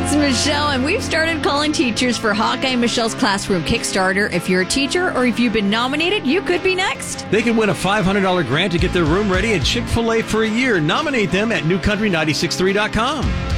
It's Michelle, and we've started calling teachers for Hawkeye Michelle's Classroom Kickstarter. If you're a teacher or if you've been nominated, you could be next. They can win a $500 grant to get their room ready at Chick-fil-A for a year. Nominate them at newcountry963.com.